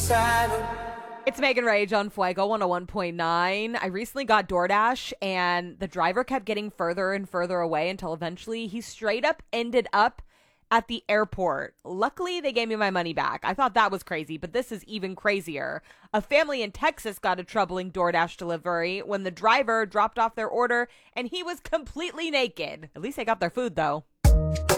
It's Megan Rage on Fuego 101.9. I recently got DoorDash, and the driver kept getting further and further away until eventually he straight up ended up at the airport. Luckily, they gave me my money back. I thought that was crazy, but this is even crazier. A family in Texas got a troubling DoorDash delivery when the driver dropped off their order and he was completely naked. At least they got their food, though.